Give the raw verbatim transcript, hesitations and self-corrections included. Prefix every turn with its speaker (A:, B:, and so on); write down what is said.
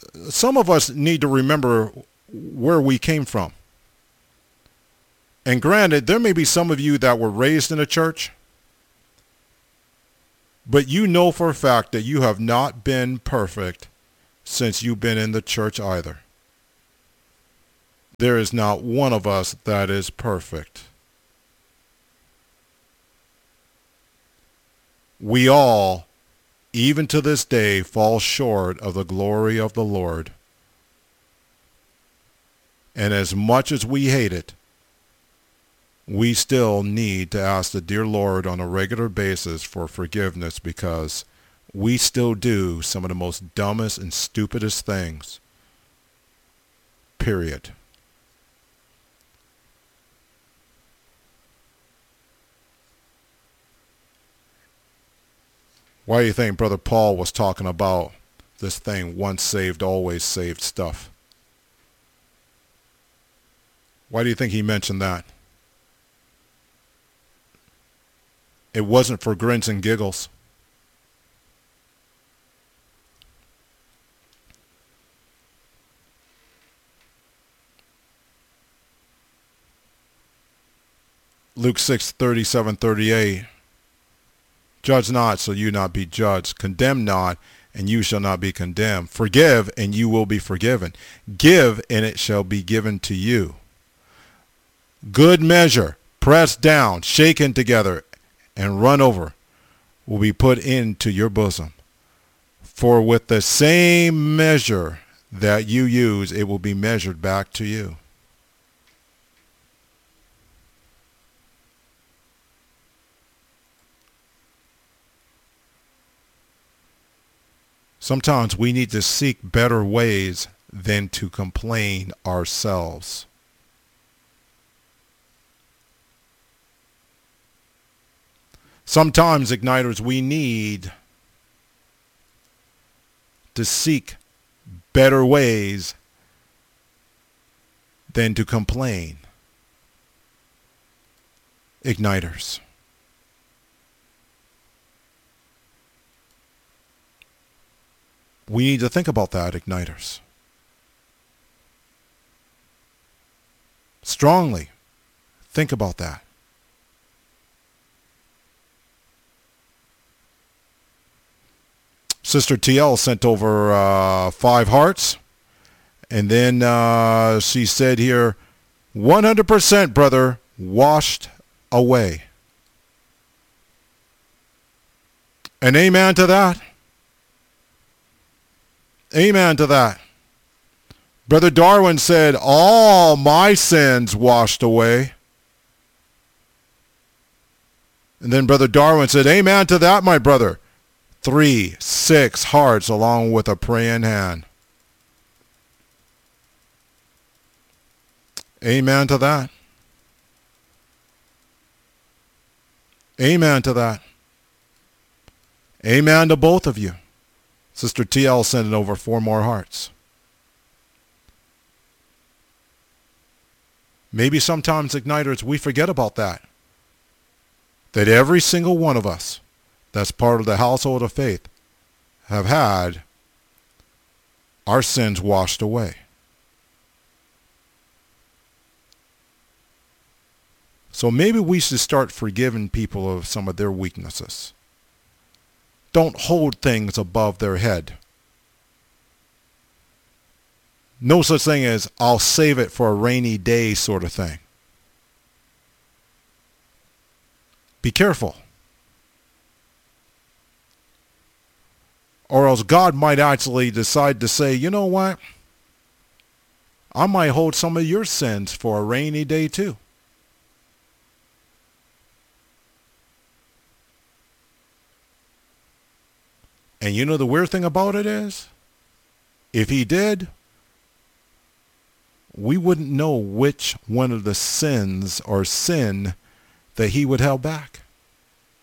A: some of us need to remember where we came from. And granted, there may be some of you that were raised in a church, but you know for a fact that you have not been perfect since you've been in the church either. There is not one of us that is perfect. We all, even to this day, fall short of the glory of the Lord. And as much as we hate it, we still need to ask the dear Lord on a regular basis for forgiveness, because we still do some of the most dumbest and stupidest things. Period. Why do you think Brother Paul was talking about this thing, once saved, always saved stuff? Why do you think he mentioned that? It wasn't for grins and giggles. Luke six thirty-seven thirty-eight. Judge not, so you not be judged. Condemn not, and you shall not be condemned. Forgive, and you will be forgiven. Give, and it shall be given to you. Good measure, pressed down, shaken together, and run over, will be put into your bosom. For with the same measure that you use, it will be measured back to you. Sometimes we need to seek better ways than to complain ourselves. Sometimes, Igniters, we need to seek better ways than to complain. Igniters. We need to think about that, Igniters. Strongly think about that. Sister T L sent over uh, five hearts. And then uh, she said here, one hundred percent, brother, washed away. And amen to that. Amen to that. Brother Darwin said, all my sins washed away. And then Brother Darwin said, amen to that, my brother. Three, six hearts along with a praying hand. Amen to that. Amen to that. Amen to both of you. Sister T L sending over four more hearts. Maybe sometimes, Igniters, we forget about that. That every single one of us that's part of the household of faith have had our sins washed away. So maybe we should start forgiving people of some of their weaknesses. Don't hold things above their head. No such thing as, I'll save it for a rainy day sort of thing. Be careful. Or else God might actually decide to say, you know what? I might hold some of your sins for a rainy day too. And you know the weird thing about it is, if he did, we wouldn't know which one of the sins or sin that he would held back.